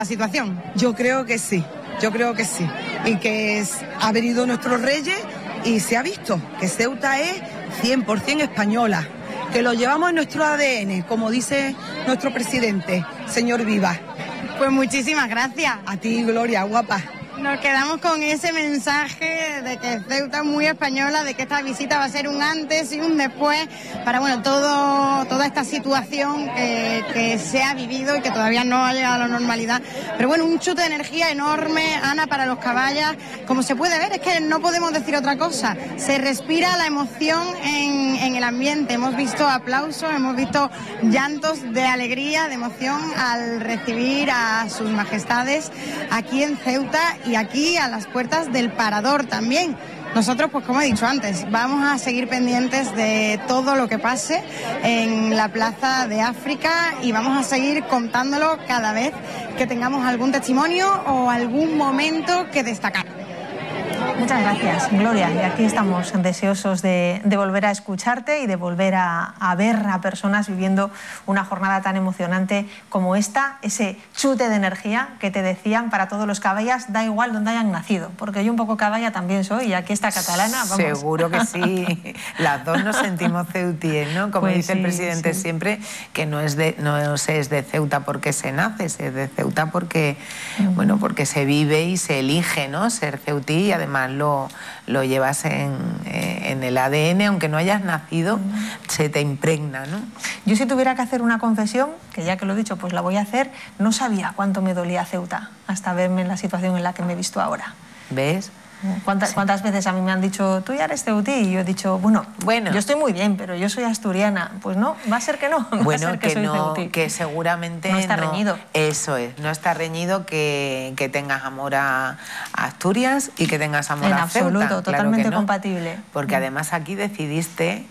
la situación? Yo creo que sí, y que ha venido nuestros reyes y se ha visto que Ceuta es 100% española, que lo llevamos en nuestro ADN, como dice nuestro presidente, señor Vivas. Pues muchísimas gracias. A ti, Gloria, guapa. Nos quedamos con ese mensaje de que Ceuta es muy española, de que esta visita va a ser un antes y un después para, bueno, toda esta situación que se ha vivido y que todavía no ha llegado a la normalidad. Pero bueno, un chute de energía enorme, Ana, para los caballas. Como se puede ver, es que no podemos decir otra cosa. Se respira la emoción en el ambiente. Hemos visto aplausos, hemos visto llantos de alegría, de emoción al recibir a sus majestades aquí en Ceuta y aquí a las puertas del Parador también. Nosotros, pues como he dicho antes, vamos a seguir pendientes de todo lo que pase en la Plaza de África y vamos a seguir contándolo cada vez que tengamos algún testimonio o algún momento que destacar. Muchas gracias, Gloria. Y aquí estamos deseosos de volver a escucharte y de volver a ver a personas viviendo una jornada tan emocionante como esta, ese chute de energía que te decían para todos los caballas, da igual donde hayan nacido, porque yo un poco caballa también soy y aquí está catalana, vamos. Seguro que sí, las dos nos sentimos ceutíes, ¿no? Como pues dice el presidente siempre, que no se es de Ceuta porque se nace, se es de Ceuta porque, bueno, porque se vive y se elige, ¿no? Ser ceutí y además lo llevas en el ADN, aunque no hayas nacido, se te impregna, ¿no? Yo si tuviera que hacer una confesión, que ya que lo he dicho, pues la voy a hacer, no sabía cuánto me dolía Ceuta hasta verme en la situación en la que me he visto ahora. ¿Ves? ¿Cuántas veces a mí me han dicho, tú ya eres ceutí? Y yo he dicho, bueno, yo estoy muy bien, pero yo soy asturiana. Pues no, va a ser que no. Bueno, va a ser que soy ceutí. Que seguramente no está reñido. Eso es, no está reñido que tengas amor a Asturias y que tengas amor a Ceuta. En absoluto, totalmente claro compatible. Porque además aquí decidiste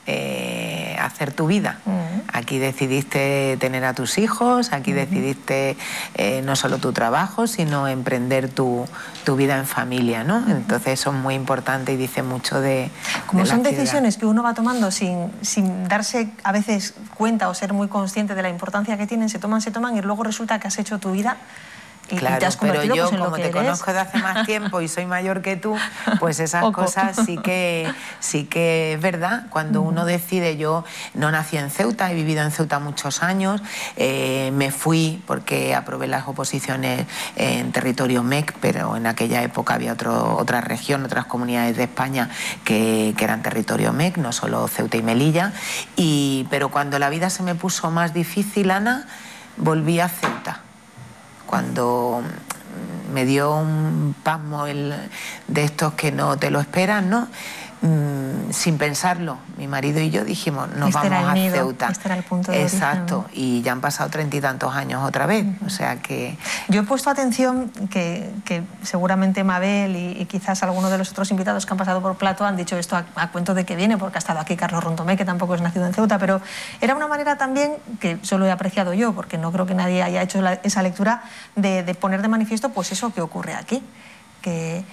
hacer tu vida. Aquí decidiste tener a tus hijos, aquí decidiste no solo tu trabajo, sino emprender tu vida en familia, ¿no? Entonces eso es muy importante y dice mucho de Como son ciudad. Decisiones que uno va tomando sin darse a veces cuenta o ser muy consciente de la importancia que tienen, se toman y luego resulta que has hecho tu vida. Claro, te has pero yo, pues, como te conozco de hace más tiempo y soy mayor que tú, pues esas cosas sí que es verdad. Cuando uno decide, yo no nací en Ceuta, he vivido en Ceuta muchos años, me fui porque aprobé las oposiciones en territorio MEC, pero en aquella época había otra región, otras comunidades de España que eran territorio MEC, no solo Ceuta y Melilla, pero cuando la vida se me puso más difícil, Ana, volví a Ceuta. Cuando me dio un pasmo de estos que no te lo esperan, ¿no? Sin pensarlo, mi marido y yo dijimos, nos vamos a Ceuta. Este era el punto de Exacto, y ya han pasado 30 y tantos años otra vez, o sea que... Yo he puesto atención que seguramente Mabel y quizás alguno de los otros invitados que han pasado por Plato han dicho esto a cuento de que viene, porque ha estado aquí Carlos Rontomé, que tampoco es nacido en Ceuta, pero era una manera también, que solo he apreciado yo, porque no creo que nadie haya hecho esa lectura, de poner de manifiesto pues eso que ocurre aquí, que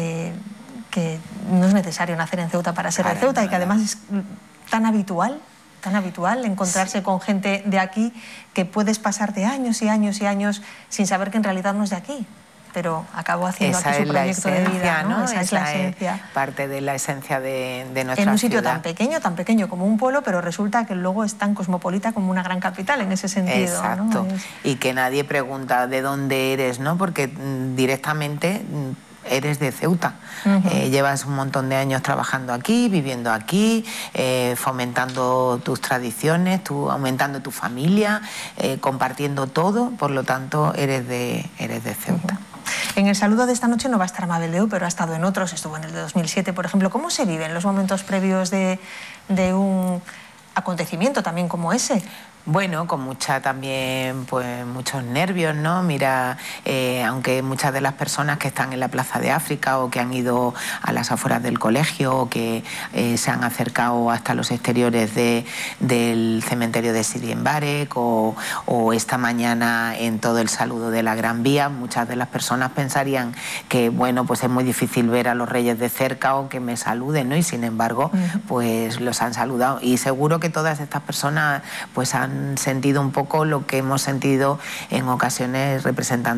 no es necesario nacer en Ceuta para ser de Ceuta y que además es tan habitual encontrarse con gente de aquí que puedes pasarte años y años y años sin saber que en realidad no es de aquí, pero acabó haciendo aquí su proyecto de vida, ¿no? Esa es la esencia. Parte de la esencia de nuestra ciudad. En un sitio tan pequeño como un pueblo, pero resulta que luego es tan cosmopolita como una gran capital en ese sentido. Exacto, ¿no? Y que nadie pregunta de dónde eres, ¿no? Porque directamente... eres de Ceuta, llevas un montón de años trabajando aquí, viviendo aquí, fomentando tus tradiciones, aumentando tu familia, compartiendo todo, por lo tanto eres de Ceuta. En el saludo de esta noche no va a estar Mabel Deu, pero ha estado en otros, estuvo en el de 2007, por ejemplo. ¿Cómo se viven los momentos previos de un acontecimiento también como ese? Bueno, con también pues muchos nervios, ¿no? Mira, aunque muchas de las personas que están en la Plaza de África o que han ido a las afueras del colegio o que se han acercado hasta los exteriores del cementerio de Sidi Mbarek o esta mañana en todo el saludo de la Gran Vía, muchas de las personas pensarían que, bueno, pues es muy difícil ver a los reyes de cerca o que me saluden, ¿no? Y sin embargo, pues los han saludado. Y seguro que todas estas personas pues han han sentido un poco lo que hemos sentido en ocasiones representando